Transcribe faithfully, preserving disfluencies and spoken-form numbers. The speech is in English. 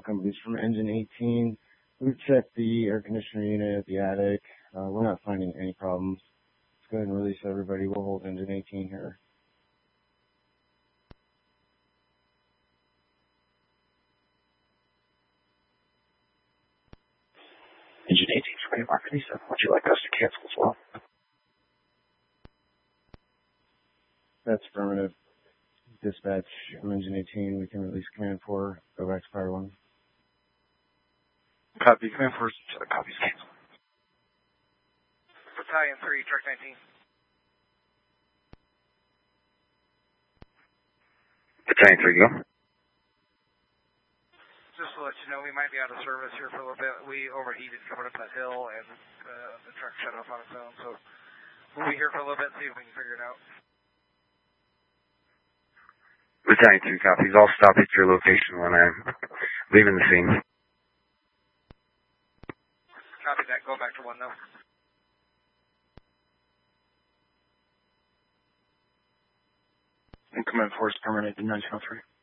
companies from Engine eighteen. We've checked the air conditioner unit at the attic. Uh, we're not finding any problems. Let's go ahead and release everybody. We'll hold Engine eighteen here. Engine eighteen from Mark Lisa. Would you like us to cancel as well? That's affirmative. Dispatch from Engine eighteen. We can release Command four. Go back to Fire one. Copy. Command four. Copies cancel. Battalion three, Truck nineteen. Battalion three, go. Just to let you know, we might be out of service here for a little bit. We overheated coming up that hill, and uh, the truck shut off on its own. So we'll be here for a little bit, see if we can figure it out. Battalion three copies. I'll stop at your location when I'm leaving the scene. Copy that. Go back to one, though. And Command four is terminated in nineteen oh three.